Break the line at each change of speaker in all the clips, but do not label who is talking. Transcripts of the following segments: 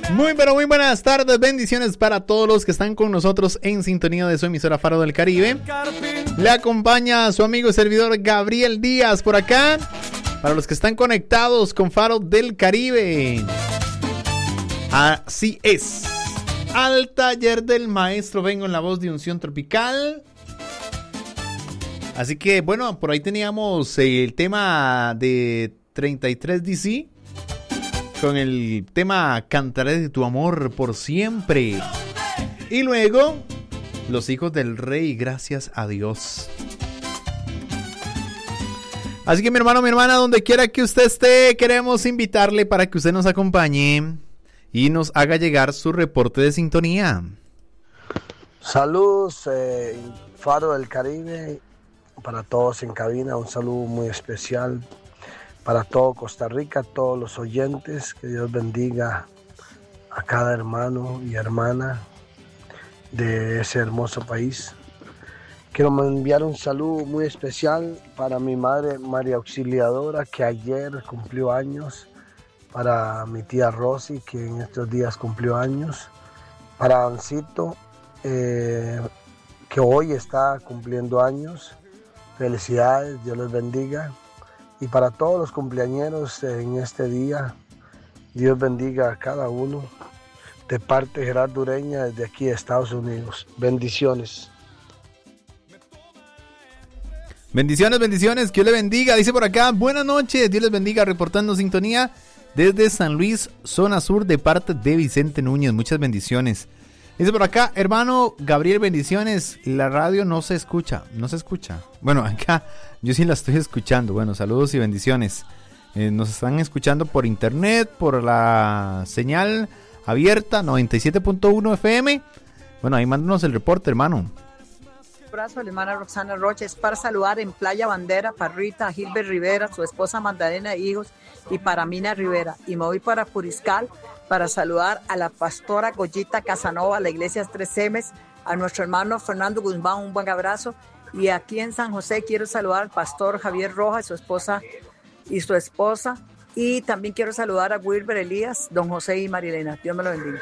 Muy pero muy buenas tardes, bendiciones para todos los que están con nosotros en sintonía de su emisora Faro del Caribe. Le acompaña su amigo y servidor Gabriel Díaz por acá. Para los que están conectados con Faro del Caribe. Así es. Al taller del maestro vengo en la voz de Unción Tropical. Así que bueno, por ahí teníamos el tema de 33 DC. Con el tema Cantaré de tu amor por siempre. Y luego, Los hijos del rey, gracias a Dios. Así que mi hermano, mi hermana, donde quiera que usted esté, queremos invitarle para que usted nos acompañe y nos haga llegar su reporte de sintonía.
Saludos, Faro del Caribe, para todos en cabina, un saludo muy especial. Para todo Costa Rica, todos los oyentes, que Dios bendiga a cada hermano y hermana de ese hermoso país. Quiero enviar un saludo muy especial para mi madre María Auxiliadora, que ayer cumplió años, para mi tía Rosy, que en estos días cumplió años, para Ancito, que hoy está cumpliendo años. Felicidades, Dios les bendiga. Y para todos los cumpleañeros en este día, Dios bendiga a cada uno. De parte de Gerardo Ureña, desde aquí de Estados Unidos. Bendiciones.
Bendiciones, bendiciones, que Dios le bendiga. Dice por acá, buenas noches, Dios les bendiga, reportando sintonía desde San Luis, zona sur, de parte de Vicente Núñez. Muchas bendiciones. Dice por acá, hermano Gabriel, bendiciones. La radio no se escucha. Bueno, acá yo sí la estoy escuchando. Bueno, saludos y bendiciones. Nos están escuchando por internet, por la señal abierta 97.1 FM. Bueno, ahí mándanos el reporte, hermano.
Un abrazo a la hermana Roxana Rocha. Es para saludar en Playa Bandera, para Rita, Gilbert Rivera, su esposa Magdalena e hijos, y para Mina Rivera. Y me voy para Puriscal para saludar a la pastora Goyita Casanova, la iglesia 3M's, a nuestro hermano Fernando Guzmán, un buen abrazo. Y aquí en San José quiero saludar al pastor Javier Rojas y su esposa. Y también quiero saludar a Wilber Elías, don José y Marilena. Dios me lo bendiga.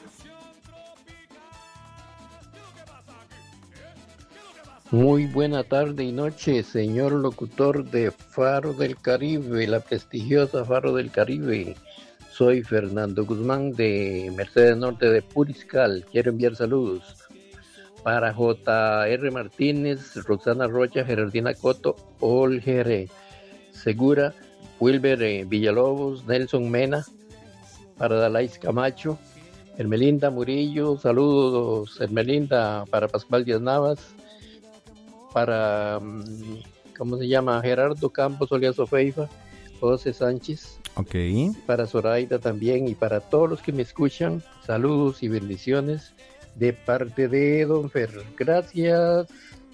Muy buena tarde y noche, señor locutor de Faro del Caribe, la prestigiosa Faro del Caribe. Soy Fernando Guzmán de Mercedes Norte de Puriscal. Quiero enviar saludos para J.R. Martínez, Roxana Rocha, Gerardina Coto, Olgere Segura, Wilber Villalobos, Nelson Mena, para Dalais Camacho, Hermelinda Murillo, saludos Hermelinda, para Pascual Díaz Navas, para, Gerardo Campos Oliazo Feifa, José Sánchez, para Zoraida también, y para todos los que me escuchan, saludos y bendiciones de parte de Don Fer. Gracias.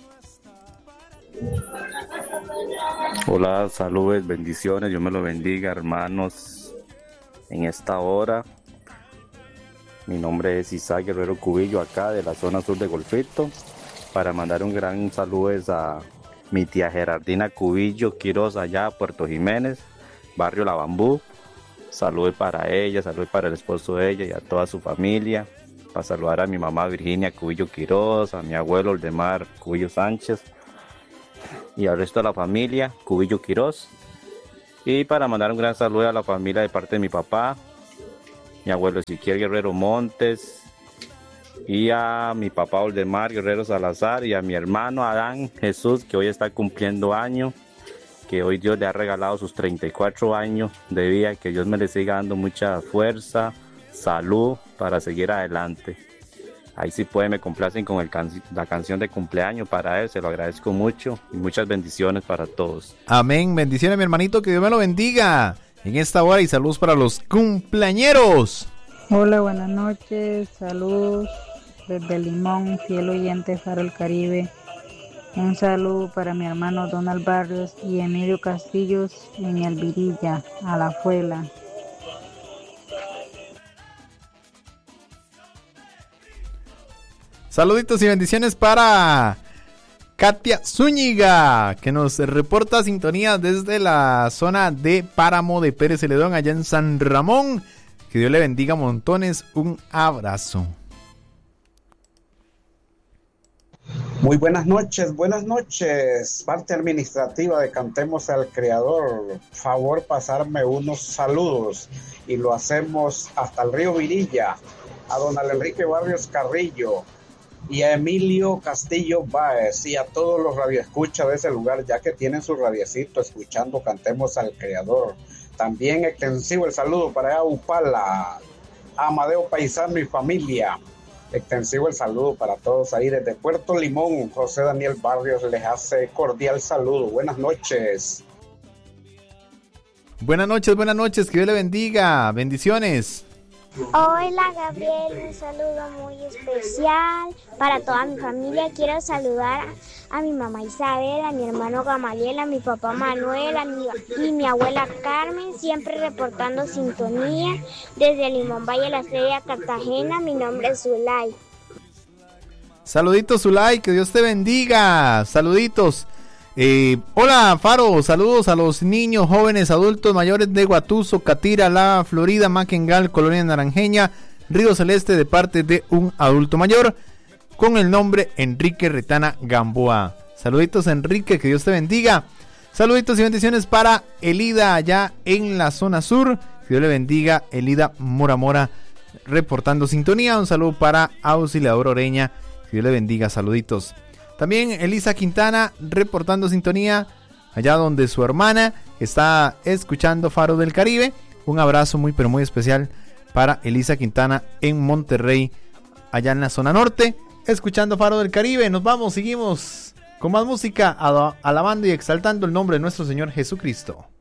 Hola, saludos, bendiciones, Dios me lo bendiga, hermanos, en esta hora. Mi nombre es Isaac Guerrero Cubillo, acá de la zona sur de Golfito, para mandar un gran saludo a mi tía Gerardina Cubillo Quiroz, allá a Puerto Jiménez, barrio La Bambú. Saludos para ella, saludos para el esposo de ella y a toda su familia. Para saludar a mi mamá Virginia Cubillo Quiroz, a mi abuelo Oldemar Cubillo Sánchez y al resto de la familia Cubillo Quiroz. Y para mandar un gran saludo a la familia de parte de mi papá, mi abuelo Ezequiel Guerrero Montes, y a mi papá Oldemar Guerrero Salazar, y a mi hermano Adán Jesús, que hoy está cumpliendo año, que hoy Dios le ha regalado sus 34 años de vida, que Dios me le siga dando mucha fuerza, salud para seguir adelante. Ahí sí puede, me complacen con la canción de cumpleaños para él, se lo agradezco mucho y muchas bendiciones para todos.
Amén, bendiciones mi hermanito, que Dios me lo bendiga en esta hora, y saludos para los cumpleañeros.
Hola, buenas noches, saludos desde Limón, fiel oyente Faro del Caribe. Un saludo para mi hermano Donald Barrios y Emilio Castillos en El Virilla, Alajuela.
Saluditos y bendiciones para Katia Zúñiga, que nos reporta sintonía desde la zona de Páramo de Pérez Celedón, allá en San Ramón. Que Dios le bendiga montones. Un abrazo.
Muy buenas noches. Parte administrativa de Cantemos al Creador. Favor pasarme unos saludos y lo hacemos hasta el río Virilla, a don Enrique Barrios Carrillo y a Emilio Castillo Báez y a todos los radioescuchas de ese lugar, ya que tienen su radiecito escuchando Cantemos al Creador. También extensivo el saludo para Upala, Amadeo Paisano y familia. Extensivo el saludo para todos ahí desde Puerto Limón. José Daniel Barrios les hace cordial saludo. Buenas noches.
Buenas noches, que Dios le bendiga. Bendiciones.
Hola Gabriel, un saludo muy especial para toda mi familia. Quiero saludar a mi mamá Isabel, a mi hermano Gamaliel, a mi papá Manuel, y mi abuela Carmen, siempre reportando sintonía desde Limón Valle, La Estrella, Cartagena. Mi nombre es Zulay.
Saluditos, Zulay, que Dios te bendiga. Saluditos. Hola, Faro, saludos a los niños, jóvenes, adultos, mayores de Guatuso, Catira, La Florida, Maquengal, Colonia Naranjeña, Río Celeste, de parte de un adulto mayor con el nombre Enrique Retana Gamboa. Saluditos, Enrique, que Dios te bendiga. Saluditos y bendiciones para Elida allá en la zona sur. Que Dios le bendiga, Elida Mora reportando sintonía. Un saludo para Auxiliador Oreña. Que Dios le bendiga, saluditos. También Elisa Quintana reportando sintonía allá donde su hermana está escuchando Faro del Caribe. Un abrazo muy pero muy especial para Elisa Quintana en Monterrey, allá en la zona norte, escuchando Faro del Caribe. Nos vamos, seguimos con más música, alabando y exaltando el nombre de nuestro Señor Jesucristo.